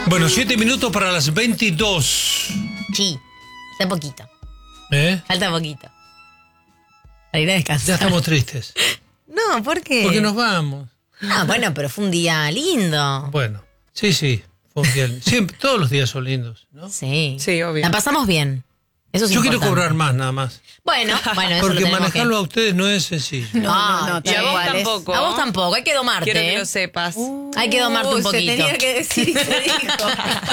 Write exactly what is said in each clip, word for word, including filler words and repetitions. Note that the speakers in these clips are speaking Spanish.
Bueno, siete minutos para las veintidós. Sí, falta poquito. ¿Eh? Falta poquito. Para ir a descansar. Ya estamos tristes. No, ¿por qué? Porque nos vamos. Ah, bueno, pero fue un día lindo. Bueno, sí, sí. Fue un día, siempre, todos los días son lindos, ¿no? Sí. Sí, obvio. La pasamos bien. Eso es Yo importante. quiero cobrar más, nada más. Bueno, bueno, eso lo Porque tenemos manejarlo que... a ustedes no es sencillo. No, no, no, tal y a vos cual es. tampoco. A vos tampoco, hay que domarte. Quiero que ¿eh? lo sepas. Hay que domarte un Uh, poquito. Se tenía que decir y se dijo.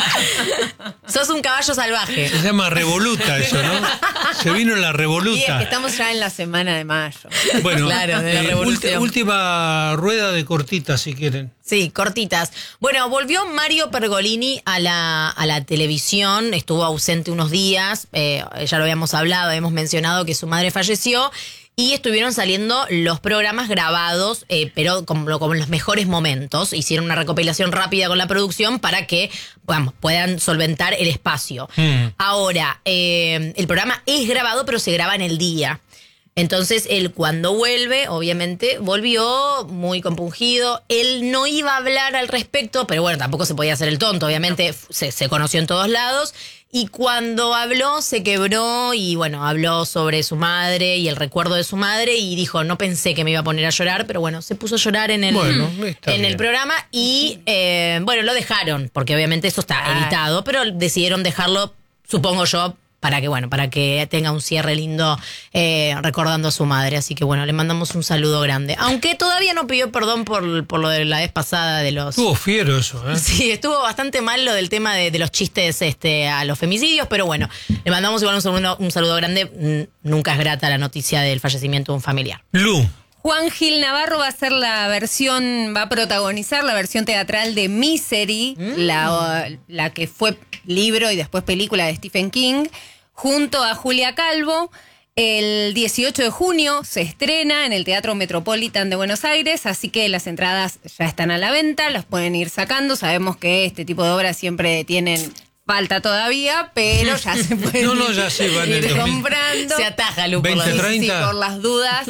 Sos un caballo salvaje. Se llama revoluta eso, ¿no? Se vino la Y es revoluta. que estamos ya en la semana de mayo. Bueno, Claro, de la eh, revolución. ulti- última rueda de cortita, si quieren. Sí, cortitas. Bueno, volvió Mario Pergolini a la, a la televisión, estuvo ausente unos días, eh, ya lo habíamos hablado, habíamos mencionado que su madre falleció y estuvieron saliendo los programas grabados, eh, pero como, como en los mejores momentos. Hicieron una recopilación rápida con la producción para que vamos, puedan solventar el espacio. Mm. Ahora, eh, el programa es grabado, pero se graba en el día. Entonces, él cuando vuelve, obviamente, volvió muy compungido. Él no iba a hablar al respecto, pero bueno, tampoco se podía hacer el tonto, obviamente, f- se, se conoció en todos lados. Y cuando habló, se quebró y bueno, habló sobre su madre y el recuerdo de su madre y dijo, no pensé que me iba a poner a llorar, pero bueno, se puso a llorar en el, Bueno, está en el bien. programa y eh, bueno, lo dejaron, porque obviamente eso está Ah. editado, pero decidieron dejarlo, supongo yo, para que bueno, para que tenga un cierre lindo eh, recordando a su madre. Así que bueno, le mandamos un saludo grande. Aunque todavía no pidió perdón por, por lo de la vez pasada de los... Estuvo fiero eso, ¿eh? Sí, estuvo bastante mal lo del tema de, de los chistes este, a los femicidios, pero bueno, le mandamos igual un saludo, un saludo grande. Mm, Nunca es grata la noticia del fallecimiento de un familiar. Lu. Juan Gil Navarro va a hacer la versión, va a protagonizar la versión teatral de Misery, la, la que fue libro y después película de Stephen King, junto a Julia Calvo. El dieciocho de junio se estrena en el Teatro Metropolitan de Buenos Aires, así que las entradas ya están a la venta, las pueden ir sacando. Sabemos que este tipo de obras siempre tienen falta todavía, pero ya se pueden No, no, ya se van en ir dos mil. comprando. Se ataja, Lu, por veinte, la- Sí, treinta. sí, por las dudas.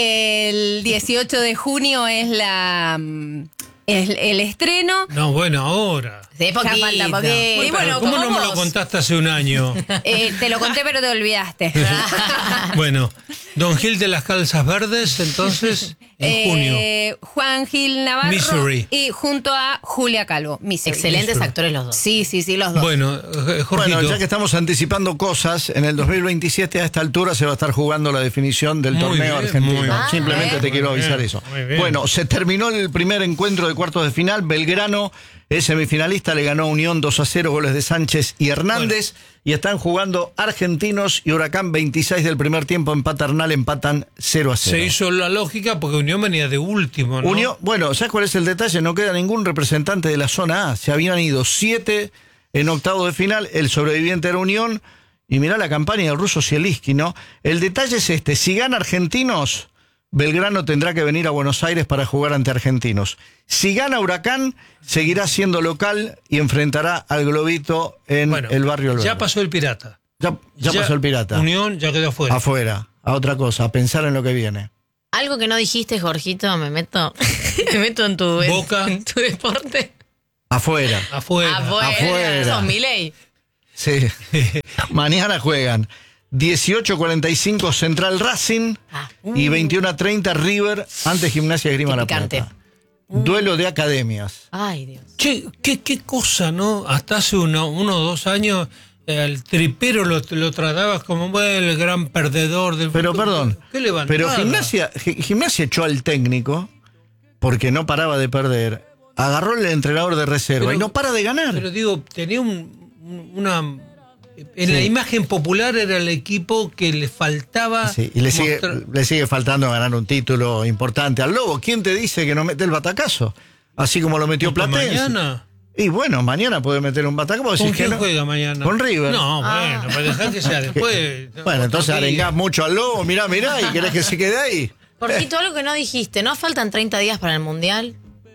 El dieciocho de junio es la mm, es el estreno. No, bueno, ahora. Sí, poquito. falta poquito. Y bueno, ¿Cómo como no me lo vos. contaste hace un año? Eh, te lo conté, pero te olvidaste. Bueno, Don Gil de las Calzas Verdes, entonces, en junio. Eh, Juan Gil Navarro Misery. y junto a Julia Calvo. Misery. Excelentes Eso. actores los dos. Sí, sí, sí, los dos. Bueno, eh, Jorgito. Bueno, ya que estamos anticipando cosas, en el dos mil veintisiete a esta altura se va a estar jugando la definición del Muy torneo bien, argentino. muy bien. Simplemente Ah, te quiero muy avisar bien, eso. muy bien. Bueno, se terminó el primer encuentro de cuartos de final. Belgrano es semifinalista, le ganó a Unión dos a cero, goles de Sánchez y Hernández. Y están jugando Argentinos y Huracán, veintiséis del primer tiempo en Paternal, empatan cero a cero. Se hizo la lógica porque Unión venía de último, ¿no? Unión, bueno, ¿sabes cuál es el detalle? No queda ningún representante de la zona A. Se habían ido siete en octavo de final. El sobreviviente era Unión. Y mirá la campaña del ruso Zielinski, ¿no? El detalle es este. Si gana Argentinos, Belgrano tendrá que venir a Buenos Aires para jugar ante Argentinos. Si gana Huracán, seguirá siendo local y enfrentará al Globito en Bueno, el barrio Alberdi. ya pasó el Pirata. Ya, ya pasó el Pirata. Unión ya quedó afuera. Afuera. A otra cosa, a pensar en lo que viene. Algo que no dijiste, Jorgito, me meto, me meto en tu, en- Boca. en tu deporte. Afuera. Afuera. Afuera. Afuera. Sos Milei. Sí. Mañana juegan dieciocho cuarenta y cinco Central Racing Ah. y veintiuno a treinta River ante Gimnasia Esgrima Qué La picante. Plata. Duelo de academias. Ay, Dios. Che, qué, qué cosa, ¿no? Hasta hace uno, uno o dos años eh, el tripero lo, lo tratabas como bueno, el gran perdedor del Pero fútbol. perdón, ¿Qué levantada? pero Gimnasia, Gi- Gimnasia echó al técnico porque no paraba de perder. Agarró el entrenador de reserva Pero- y no para de ganar. Pero digo, tenía un, un- una... En Sí. la imagen popular era el equipo que le faltaba... Sí, y le sigue, mostrar- le sigue faltando ganar un título importante al Lobo. ¿Quién te dice que no mete el batacazo? Así como lo metió ¿Para Platense. mañana? Y bueno, mañana puede meter un batacazo. ¿Vos ¿Con decís que quién no? juega mañana? Con River. No, Ah. bueno, para dejar que sea después. Bueno, entonces Otro día. arengás mucho al Lobo, mirá, mirá, y querés que se quede ahí. Jorgito, algo que no dijiste, ¿no faltan treinta días para el Mundial?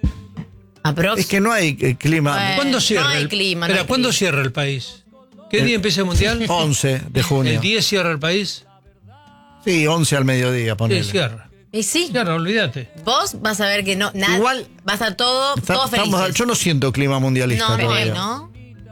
Aprox. Es que no hay eh, clima. Bueno. ¿Cuándo cierra? No hay el- clima, no Espera, hay ¿cuándo clima. cierra el país? ¿Qué día empieza el Mundial? once de junio. ¿El diez cierra el país? Sí, once al mediodía, Sí, ponele. cierra. Y sí, Cierra, olvídate. vos vas a ver que no, nada, Igual- va a estar todo, Está- todo estamos- felices. yo no siento clima mundialista No, no hay, todavía. ¿no?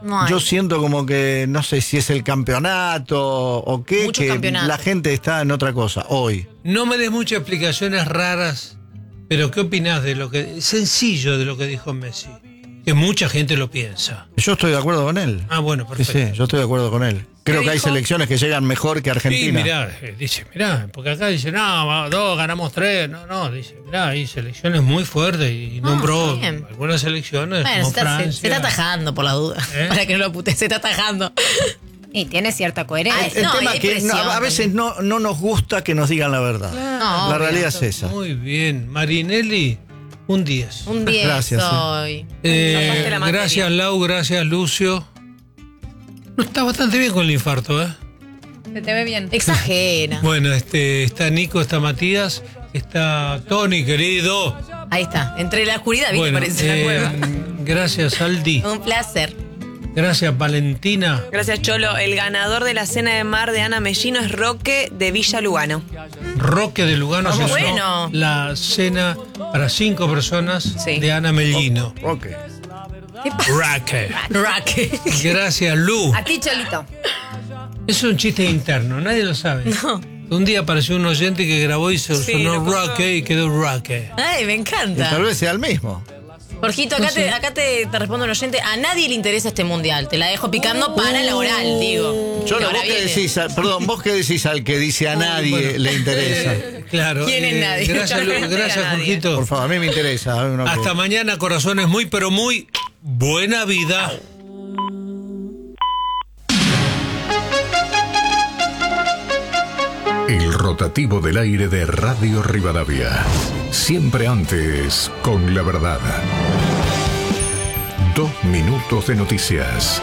No hay. Yo siento como que no sé si es el campeonato o qué, Muchos que campeonatos. la gente está en otra cosa hoy. No me des muchas explicaciones raras, pero ¿qué opinás de lo que sencillo de lo que dijo Messi? Que mucha gente lo piensa. Yo estoy de acuerdo con él. Ah, bueno, Sí, perfecto. sí, yo estoy de acuerdo con él. Creo que hay dijo? selecciones que llegan mejor que Sí, Argentina. mirá, eh, dice, mirá, porque acá dice, no, va, dos, ganamos tres. No, no, dice, mirá, hay selecciones muy fuertes y Ah, nombró está bien. algunas selecciones Bueno, como se está, se- Francia. se está atajando por la duda. ¿Eh? Para que no lo pute, se está atajando. Y tiene cierta coherencia. Ay, El No, y tema hay es que no, presión a veces no, no nos gusta que nos digan la verdad. No, la obvio. realidad es esa. Muy bien, Marinelli, un diez. Un diez Gracias, sí. hoy. Eh, Zafaste la materia. gracias Lau, gracias Lucio. No está bastante bien con el infarto, ¿eh? Se te ve bien. Exagera. Bueno, este, está Nico, está Matías, está Tony, querido. Ahí está. Entre la oscuridad, ¿viste? Bueno, Parece la eh, cueva. gracias Aldi, Un placer. gracias Valentina. Gracias, Cholo. El ganador de la cena de mar de Ana Mellino es Roque de Villa Lugano. Roque de Lugano Ah, se bueno. la cena para cinco personas Sí. de Ana Mellino. Ok. ¿Qué pasa? Roque. Rock. Gracias Lu. A ti, Cholito. Es un chiste interno, nadie lo sabe. Un día apareció un oyente que grabó y se Sí, sonó lo contó. Roque y quedó Roque. Ay, me Y encanta. tal vez sea el mismo. Jorgito, acá, No sé. te, acá te, te respondo un oyente. A nadie le interesa este mundial. Te la dejo picando para la oral, digo. Yo Que no, ahora vos qué viene. decís, al- perdón, vos qué decís al que dice a nadie bueno. le interesa. Eh, claro. ¿Quién es nadie? Gracias, Lu- Realmente gracias a nadie. Jorgito. Por favor, a mí me interesa. a mí no Hasta que- mañana, corazones muy, pero muy buena vida. El rotativo del aire de Radio Rivadavia. Siempre antes, con la verdad. Dos minutos de noticias.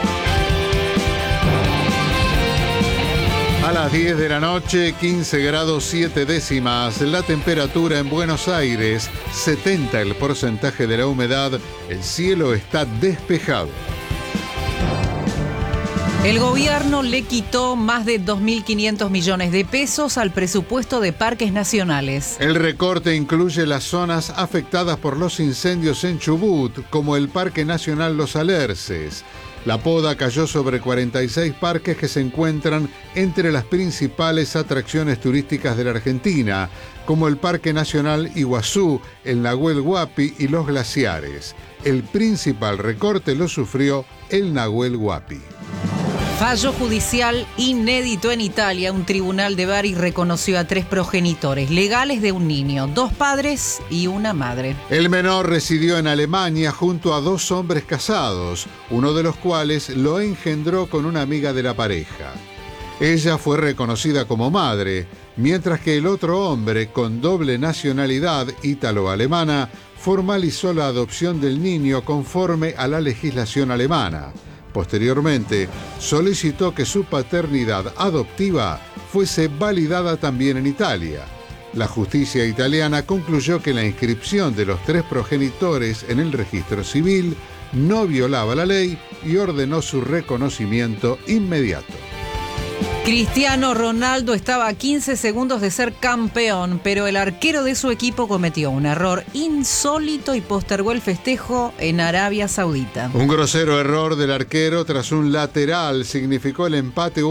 A las diez de la noche, quince grados siete décimas. La temperatura en Buenos Aires, setenta el porcentaje de la humedad. El cielo está despejado. El gobierno le quitó más de dos mil quinientos millones de pesos al presupuesto de parques nacionales. El recorte incluye las zonas afectadas por los incendios en Chubut, como el Parque Nacional Los Alerces. La poda cayó sobre cuarenta y seis parques que se encuentran entre las principales atracciones turísticas de la Argentina, como el Parque Nacional Iguazú, el Nahuel Huapi y los glaciares. El principal recorte lo sufrió el Nahuel Huapi. Fallo judicial inédito en Italia. Un tribunal de Bari reconoció a tres progenitores legales de un niño, dos padres y una madre. El menor residió en Alemania junto a dos hombres casados, uno de los cuales lo engendró con una amiga de la pareja. Ella fue reconocida como madre, mientras que el otro hombre, con doble nacionalidad ítalo-alemana, formalizó la adopción del niño conforme a la legislación alemana. Posteriormente, solicitó que su paternidad adoptiva fuese validada también en Italia. La justicia italiana concluyó que la inscripción de los tres progenitores en el registro civil no violaba la ley y ordenó su reconocimiento inmediato. Cristiano Ronaldo estaba a quince segundos de ser campeón, pero el arquero de su equipo cometió un error insólito y postergó el festejo en Arabia Saudita. Un grosero error del arquero tras un lateral significó el empate